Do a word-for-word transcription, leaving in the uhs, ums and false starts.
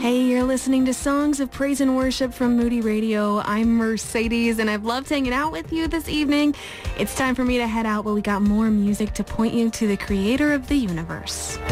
Hey, you're listening to Songs of Praise and Worship from Moody Radio. I'm Mercedes, and I've loved hanging out with you this evening. It's time for me to head out, but we got more music to point you to the creator of the universe.